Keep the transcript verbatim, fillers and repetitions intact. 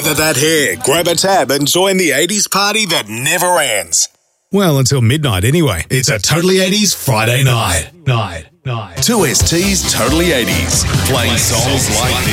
Feather that hair, grab a tab and join the eighties party that never ends. Well, until midnight anyway. It's a Totally eighties Friday night. Night, night. two S T's Totally eighties. Playing songs like this.